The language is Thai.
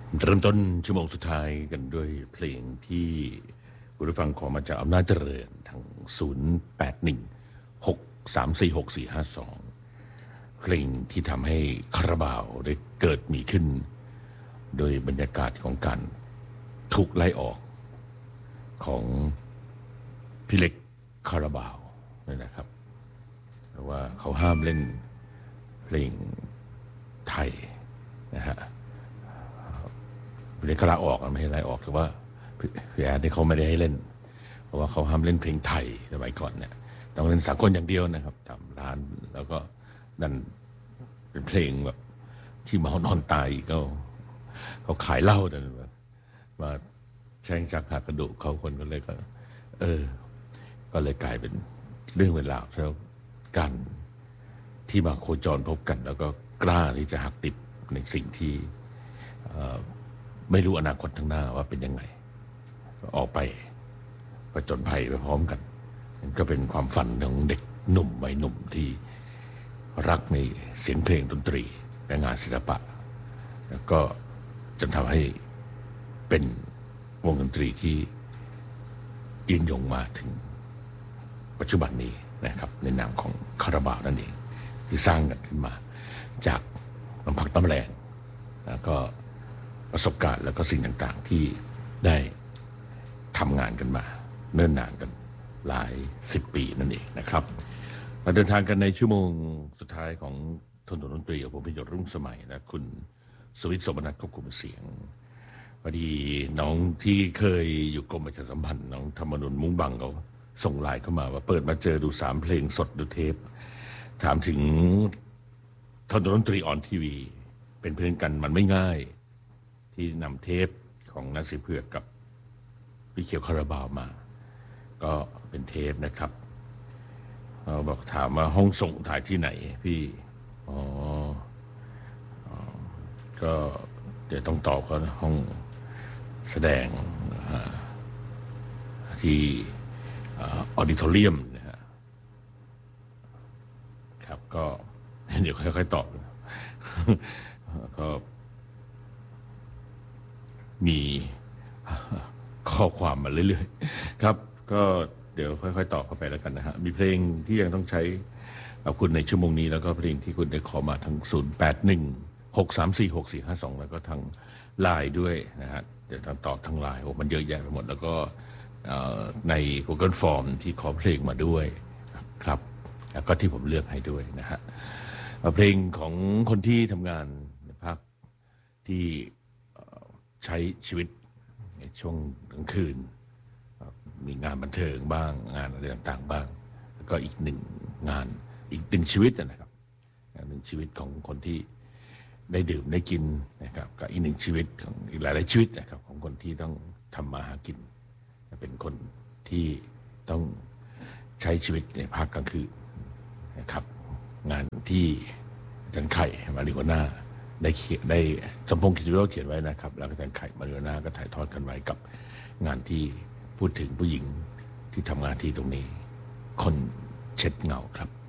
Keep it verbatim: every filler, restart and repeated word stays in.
เริ่มต้นชั่วโมงสุดท้ายกันด้วยเพลงที่คุณผู้ฟังขอมาจากอำนาจเจริญทางศูนย์ แปด หนึ่ง หก สาม สี่ หก สี่ ห้า สองเพลงที่ทำให้คาราบาวได้เกิดมีขึ้นโดยบรรยากาศของการถูกไล่ออกของพี่เล็กคาราบาวนี่นะครับเพราะว่าเขาห้ามเล่นเพลงไทยนะฮะเรียกลาออกไม่ให้ไล่ออกถือว่าพี่แอดที่เขาไม่ได้ให้เล่นเพราะว่าเขาห้ามเล่นเพลงไทยสมัยก่อนเนี่ยต้องเล่นสากลอย่างเดียวนะครับทำร้านแล้วก็นั่นเป็นเพลงแบบที่เมานอนตายก็เขาขายเหล้าเนี่ยมาแช่งจากหักกระดูกเขาคนก็เลยก็เออก็เลยกลายเป็นเรื่องเวลาแล้วการที่มาโคจรพบกันแล้วก็กล้าที่จะหักติดในสิ่งที่ไม่รู้อนาคตข้างหน้าว่าเป็นยังไงออกไปประจนภัยไปพร้อมกันก็เป็นความฝันของเด็กหนุ่มวัยหนุ่มที่รักในเสียงเพลงดนตรีและงานศิลปะแล้วก็จนทำให้เป็นวงดนตรีที่ยืนยงมาถึงปัจจุบันนี้นะครับในนามของคาราบาวนั่นเองที่สร้างกันขึ้นมาจากน้ำพักน้ำแรงแล้วก็ประสบการณ์แล้วก็สิ่งต่างๆที่ได้ทำงานกันมาเนิ่นนานกันหลายสิบปีนั่นเองนะครับมาเดินทางกันในชั่วโมงสุดท้ายของถนนดนตรีกับผมพิยศรุ่งสมัยและคุณสวิทย์สมนัสควบคุมเสียงพอดีน้องที่เคยอยู่กรมประชาสัมพันธ์น้องธรรมนุนมุ้งบังเขาส่งไลน์เข้ามาว่าเปิดมาเจอดูสามเพลงสดดูเทปถามถึงถนนดนตรีออนทีวีเป็นเพื่อนกันมันไม่ง่ายที่นำเทปของนักสิเผือกกับพี่เขียวคาราบาวมาก็เป็นเทปนะครับเราบอกถามว่าห้องส่งถ่ายที่ไหนพี่อ๋อก็เดี๋ยวต้องตอบเขาห้องแสดงที่ออดิทอเรียมนะฮะครับก็เดี๋ยวค่อยๆตอบก็มีข้อความมาเรื่อยๆครับก็เดี๋ยวค่อยๆตอบเข้าไปแล้วกันนะฮะมีเพลงที่ยังต้องใช้กับคุณในชั่วโมงนี้แล้วก็เพลงที่คุณได้ขอมาทั้งศูนย์ แปด หนึ่ง หก สาม สี่ หก สี่ ห้า สองแล้วก็ทางไลน์ด้วยนะฮะเดี๋ยวตอบทางไลน์โอ้มันเยอะแยะไปหมดแล้วก็ใน Google Form ที่ขอเพลงมาด้วยครับแล้วก็ที่ผมเลือกให้ด้วยนะฮะเพลงของคนที่ทำงานในภาคที่ใช้ชีวิตในช่วงกลางคืนมีงานบันเทิงบ้างงานอะไรต่างๆบ้างแล้วก็อีกหนึ่งงานอีกหนึ่งชีวิตนะครับหนึ่งชีวิตของคนที่ได้ดื่มได้กินนะครับกับอีกหนึ่งชีวิตของอีกหลายๆชีวิตนะครับของคนที่ต้องทำมาหากินเป็นคนที่ต้องใช้ชีวิตในภาคกลางคืนนะครับงานที่อาจารย์ไข่มาริโกน่าได้เขียนได้สมพงษ์กิจวิโรจน์เขียนไว้นะครับแล้วอาจารย์ไข่มาริโกน่าก็ถ่ายทอดกันไว้กับงานที่พูดถึงผู้หญิงที่ทำงานที่ตรงนี้คนเช็ดเงาครับ